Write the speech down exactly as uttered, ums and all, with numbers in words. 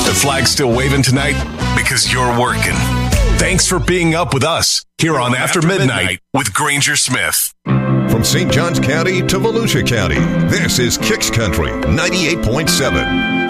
The flag's still waving tonight because you're working. Thanks for being up with us here on After Midnight with Granger Smith. From Saint Johns County to Volusia County, this is Kicks Country ninety-eight point seven.